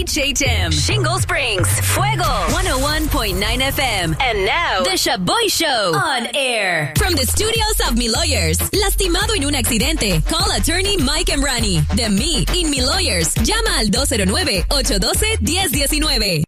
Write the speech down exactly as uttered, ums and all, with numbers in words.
H H M, Shingle Springs, Fuego, one oh one point nine F M. And now, The Shaboy Show on air. From the studios of Mi Lawyers. Lastimado en un accidente. Call attorney Mike Emrani. De Me in Mi Lawyers. Llama al dos cero nueve, ocho uno dos, uno cero uno nueve.